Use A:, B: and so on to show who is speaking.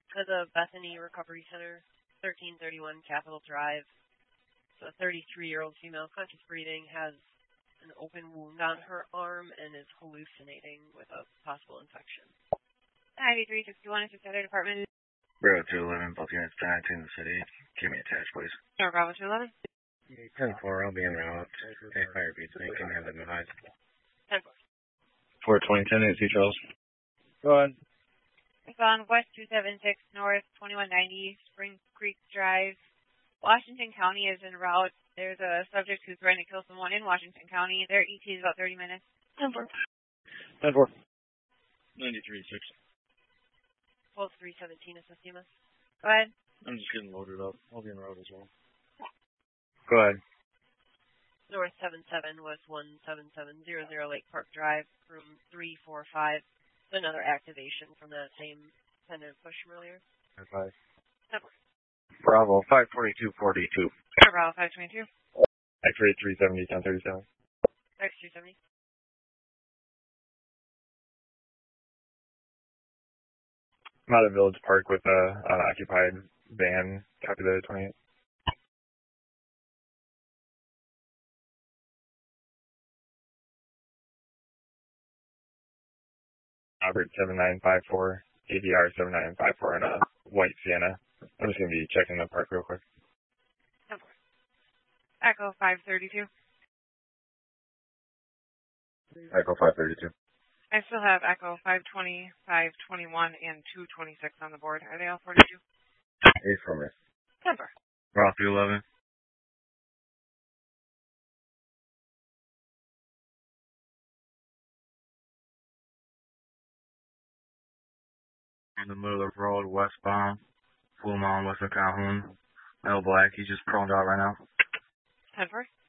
A: to the Bethany Recovery Center, 1331 Capitol Drive. So a 33-year-old female, conscious breathing, has an open wound on her arm and is hallucinating with a possible infection.
B: 9361 is the other department.
C: Bravo 211, both units 1019 in the city. Give me a attached, please.
B: Bravo 211.
C: 10-4, I'll be en route. Okay, fire beats me. Can have them advised.
A: 10-4.
C: 42010, AC Charles.
D: Go ahead.
B: It's on West 276 North 2190 Spring Creek Drive. Washington County is en route. There's a subject who's trying to kill someone in Washington County. Their ET is about 30 minutes.
A: 10-4.
D: 10-4.
C: 93-6.
A: Pulse 317 assisting us.
B: Go ahead.
D: I'm just getting loaded up. I'll be en route as well. Go ahead.
A: North 77 West 17700 Lake Park Drive, room 345. Another activation from that same pendant push from earlier.
D: 5.
A: 10-4.
D: Bravo 54242.
B: Bravo 522.
D: X-ray 370, 1037.
A: X370.
D: I'm out of Village Park with an occupied van. Copy the 28. Robert 7954, ADR 7954 in a white Sienna. I'm just going to be checking the park real quick.
B: Echo 532.
D: Echo 532.
B: I still have Echo 520, 521, and 226 on the board. Are they all 42?
D: 8 from me.
B: 10-4.
C: Bravo 211. In the middle of the road, westbound, Full Mountain, Western Calhoun. Male black, he's just prone out right now.
B: 10-4.